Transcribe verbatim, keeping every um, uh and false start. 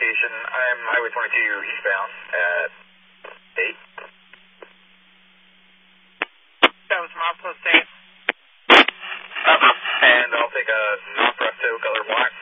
location. I'm Highway twenty-two eastbound at eight. That was milepost eight. And I'll take a non-presto color black